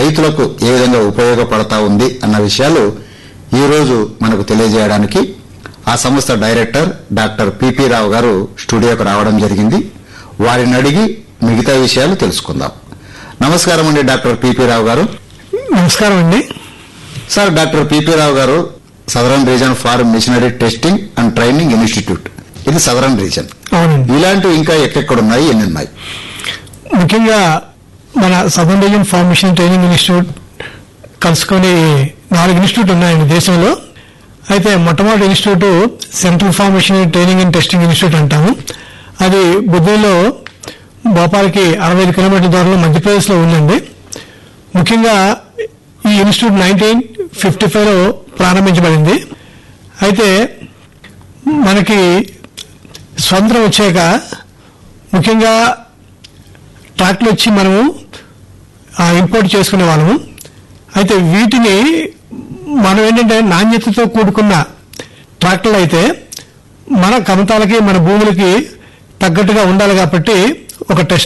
రైతులకు ఏ విధంగా ఉపయోగపడతా ఉంది అన్న విషయాలు ఈ రోజు మనకు తెలియజేయడానికి ఆ సంస్థ డైరెక్టర్ డాక్టర్ పిపి రావు గారు స్టూడియోకు రావడం జరిగింది. వారిని అడిగి మిగతా విషయాలు తెలుసుకుందాం. నమస్కారం అండి డాక్టర్ పిపి రావు గారు. నమస్కారం అండి సార్. డాక్టర్ పిపి రావు గారు southern reason far machinery testing and training institute, ఇది సదరన్ రీజన్. అవునండి. ఇలాంటివి ఇంకా ఎక్కడెక్కడున్నాయి, ఎన్ని ఉన్నాయి? ముఖ్యంగా మన southern reason far machinery training institute కలుసుకుని 4 ఇన్స్టిట్యూట్ ఉన్నాయండి దేశంలో. అయితే మొట్టమొదటి institute central far machinery training and testing institute అంటాము. అది బుద్ధిలో భోపాల్కి 65 కిలోమీటర్ల దూరంలో మధ్యప్రదేశ్లో ఉందండి. ముఖ్యంగా ఈ ఇన్స్టిట్యూట్ 1955లో ప్రారంభించబడింది. అయితే మనకి స్వతంత్రం వచ్చాక ముఖ్యంగా ట్రాక్టర్లు వచ్చి మనము ఇంపోర్ట్ చేసుకునే వాళ్ళము. అయితే వీటిని మనం ఏంటంటే నాణ్యతతో కూడుకున్న ట్రాక్టర్లు అయితే మన కమతాలకి మన భూములకి తగ్గట్టుగా ఉండాలి కాబట్టి ఒక టెస్ట్